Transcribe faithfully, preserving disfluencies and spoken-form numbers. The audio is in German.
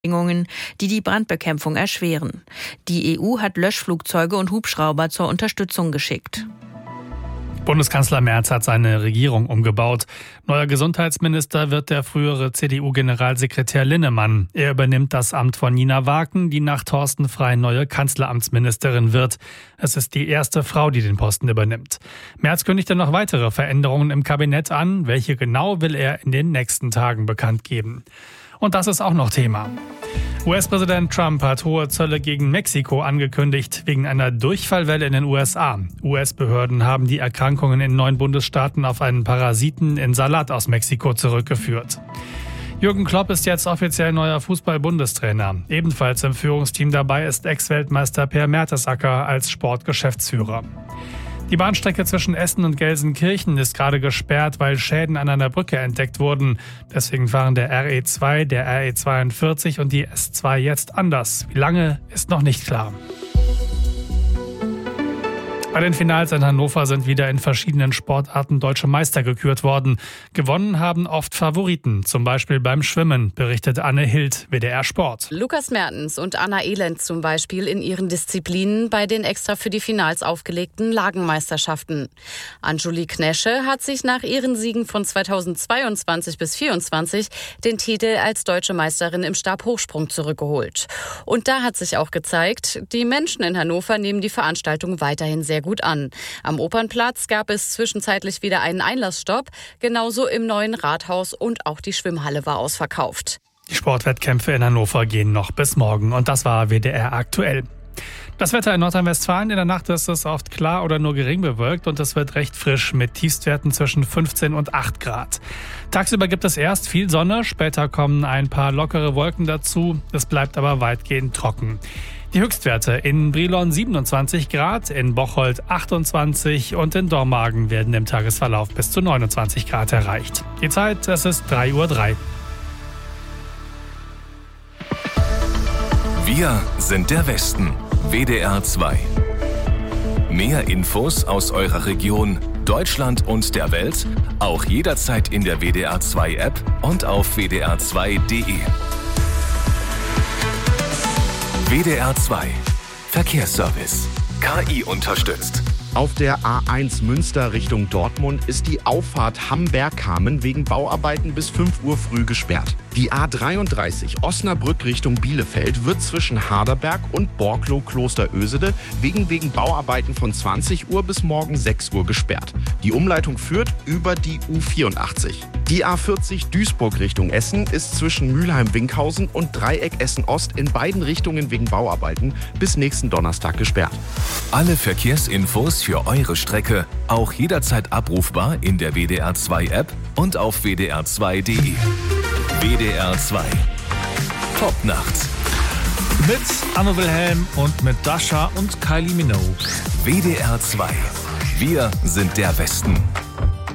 Bedingungen, die die Brandbekämpfung erschweren. Die E U hat Löschflugzeuge und Hubschrauber zur Unterstützung geschickt. Bundeskanzler Merz hat seine Regierung umgebaut. Neuer Gesundheitsminister wird der frühere C D U-Generalsekretär Linnemann. Er übernimmt das Amt von Nina Waken, die nach Thorsten Frey neue Kanzleramtsministerin wird. Es ist die erste Frau, die den Posten übernimmt. Merz kündigte noch weitere Veränderungen im Kabinett an. Welche genau will er in den nächsten Tagen bekannt geben? Und das ist auch noch Thema. U S-Präsident Trump hat hohe Zölle gegen Mexiko angekündigt, wegen einer Durchfallwelle in den U S A. U S-Behörden haben die Erkrankungen in neun Bundesstaaten auf einen Parasiten in Salat aus Mexiko zurückgeführt. Jürgen Klopp ist jetzt offiziell neuer Fußball-Bundestrainer. Ebenfalls im Führungsteam dabei ist Ex-Weltmeister Per Mertesacker als Sportgeschäftsführer. Die Bahnstrecke zwischen Essen und Gelsenkirchen ist gerade gesperrt, weil Schäden an einer Brücke entdeckt wurden. Deswegen fahren der R E zwei, der R E zweiundvierzig und die S zwei jetzt anders. Wie lange, ist noch nicht klar. Bei den Finals in Hannover sind wieder in verschiedenen Sportarten deutsche Meister gekürt worden. Gewonnen haben oft Favoriten, zum Beispiel beim Schwimmen, berichtet Anne Hild, W D R Sport. Lukas Mertens und Anna Elend zum Beispiel in ihren Disziplinen bei den extra für die Finals aufgelegten Lagenmeisterschaften. Anjuli Knesche hat sich nach ihren Siegen von zweitausendzweiundzwanzig bis vierundzwanzig den Titel als deutsche Meisterin im Stabhochsprung zurückgeholt. Und da hat sich auch gezeigt, die Menschen in Hannover nehmen die Veranstaltung weiterhin sehr gut an. Am Opernplatz gab es zwischenzeitlich wieder einen Einlassstopp, genauso im neuen Rathaus und auch die Schwimmhalle war ausverkauft. Die Sportwettkämpfe in Hannover gehen noch bis morgen und das war W D R aktuell. Das Wetter in Nordrhein-Westfalen: In der Nacht ist es oft klar oder nur gering bewölkt und es wird recht frisch mit Tiefstwerten zwischen fünfzehn und acht Grad. Tagsüber gibt es erst viel Sonne, später kommen ein paar lockere Wolken dazu. Es bleibt aber weitgehend trocken. Die Höchstwerte: in Brilon siebenundzwanzig Grad, in Bocholt achtundzwanzig und in Dormagen werden im Tagesverlauf bis zu neunundzwanzig Grad erreicht. Die Zeit, es ist drei Uhr drei. Wir sind der Westen. W D R zwei. Mehr Infos aus eurer Region, Deutschland und der Welt, auch jederzeit in der W D R zwei App und auf w d r zwei punkt d e. W D R zwei Verkehrsservice. K I unterstützt. Auf der A eins Münster Richtung Dortmund ist die Auffahrt Hamberg-Kamen wegen Bauarbeiten bis fünf Uhr früh gesperrt. Die A dreiunddreißig Osnabrück Richtung Bielefeld wird zwischen Harderberg und Borklow-Klosterösede wegen, wegen Bauarbeiten von zwanzig Uhr bis morgen sechs Uhr gesperrt. Die Umleitung führt über die U vierundachtzig. Die A vierzig Duisburg Richtung Essen ist zwischen Mülheim-Winkhausen und Dreieck Essen-Ost in beiden Richtungen wegen Bauarbeiten bis nächsten Donnerstag gesperrt. Alle Verkehrsinfos für eure Strecke auch jederzeit abrufbar in der W D R zwei App und auf w d r zwei punkt d e. W D R zwei. Top Nacht. Mit Anno Wilhelm und mit Dasha und Kylie Minogue. W D R zwei. Wir sind der Westen.